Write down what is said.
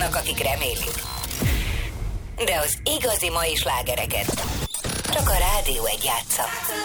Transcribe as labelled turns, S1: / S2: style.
S1: Vannak, akik remélik. De az igazi mai slágereket csak a Rádió 1 játsza.